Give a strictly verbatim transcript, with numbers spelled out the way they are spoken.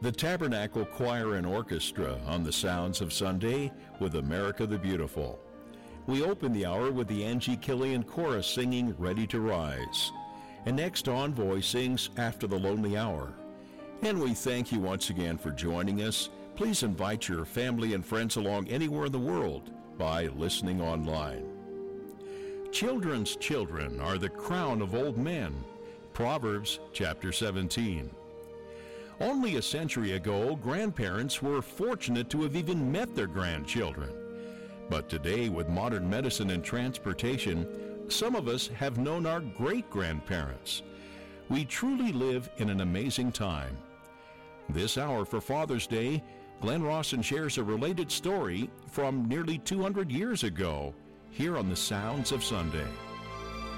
The Tabernacle Choir and Orchestra on the Sounds of Sunday with America the Beautiful. We open the hour with the Angie Killian Chorus singing Ready to Rise. And next, Envoy sings After the Lonely Hour. And we thank you once again for joining us. Please invite your family and friends along anywhere in the world by listening online. Children's children are the crown of old men. Proverbs chapter seventeen. Only a century ago, grandparents were fortunate to have even met their grandchildren. But today, with modern medicine and transportation, some of us have known our great-grandparents. We truly live in an amazing time. This hour for Father's Day, Glenn Rawson shares a related story from nearly two hundred years ago here on the Sounds of Sunday.